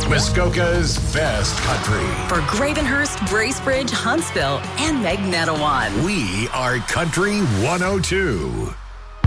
Muskoka's best country. For Gravenhurst, Bracebridge, Huntsville, and Magnetowan. We are Country 102.